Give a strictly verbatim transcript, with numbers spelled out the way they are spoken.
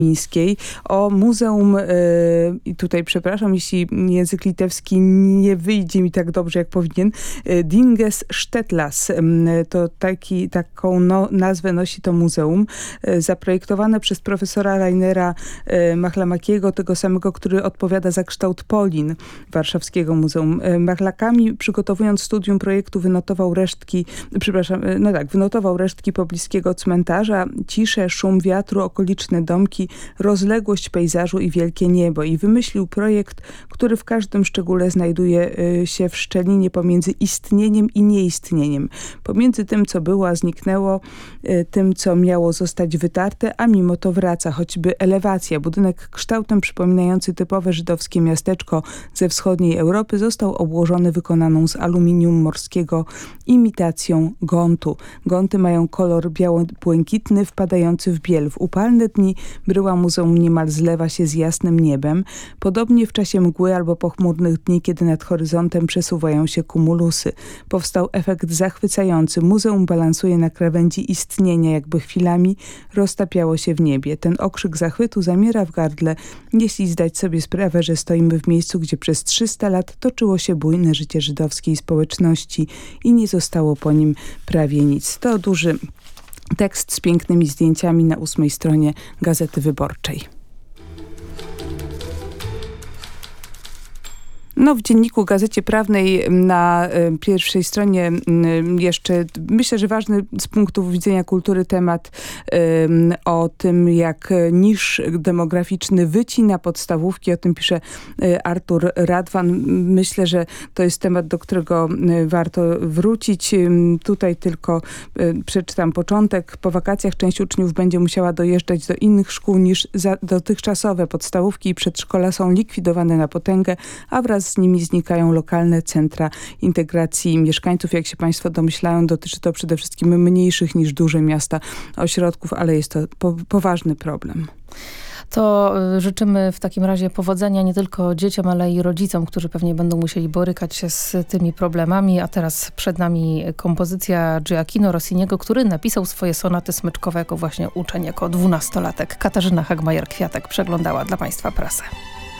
Mińskiej, o Muzeum, i tutaj przepraszam, jeśli język litewski nie wyjdzie mi tak dobrze, jak powinien, Dinges Štetlas. To taki, taką no, nazwę nosi to muzeum, zaprojektowane przez profesora Rainera Machlamakiego, tego samego, który odpowiada za kształt Polin Warszawskiego Muzeum. Machlakami, przygotowując studium projektu, wynotował resztki, przepraszam, no tak, wynotował resztki pobliskiego cmentarza, ciszę, szum wiatru, okoliczne domki, rozległość pejzażu i wielkie niebo, i wymyślił projekt, który w każdym szczególe znajduje się w szczelinie pomiędzy istnieniem i nieistnieniem. Pomiędzy tym, co było, a zniknęło, tym, co miało zostać wytarte, a mimo to wraca. Choćby elewacja, budynek kształtem przypominający typowe żydowskie miasteczko ze wschodniej Europy, został obłożony wykonaną z aluminium morskiego imitacją gontu. Gonty mają kolor biało-błękitny, wpadający w biel. W upalne dni bryła muzeum niemal zlewa się z jasnym niebem. Podobnie w czasie mgły albo pochmurnych dni, kiedy nad horyzontem przesuwają się kumulusy. Powstał efekt zachwycający. Muzeum balansuje na krawędzi istnienia, jakby chwilami roztapiało się w niebie. Ten okrzyk zachwytu zamiera w gardle, jeśli zdać sobie sprawę, że stoimy w miejscu, gdzie przez trzysta lat toczyło się bujne życie żydowskiej społeczności i nie zostało po nim prawie nic. To duży tekst z pięknymi zdjęciami na ósmej stronie Gazety Wyborczej. No, w dzienniku Gazecie Prawnej na y, pierwszej stronie y, jeszcze, myślę, że ważny z punktu widzenia kultury temat y, o tym, jak niż demograficzny wycina podstawówki. O tym pisze y, Artur Radwan. Myślę, że to jest temat, do którego y, warto wrócić. Y, tutaj tylko y, przeczytam początek. Po wakacjach część uczniów będzie musiała dojeżdżać do innych szkół niż za, dotychczasowe. Podstawówki i przedszkola są likwidowane na potęgę, a wraz z nimi znikają lokalne centra integracji mieszkańców. Jak się państwo domyślają, dotyczy to przede wszystkim mniejszych niż duże miasta ośrodków, ale jest to po, poważny problem. To życzymy w takim razie powodzenia nie tylko dzieciom, ale i rodzicom, którzy pewnie będą musieli borykać się z tymi problemami. A teraz przed nami kompozycja Gioacchino Rossiniego, który napisał swoje sonaty smyczkowe jako właśnie uczeń, jako dwunastolatek. Katarzyna Hagmajer-Kwiatek przeglądała dla państwa prasę.